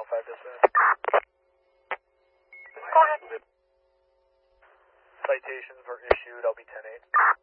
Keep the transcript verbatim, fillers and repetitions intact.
five dispatch. Go ahead. Citations were issued, I'll be ten eight.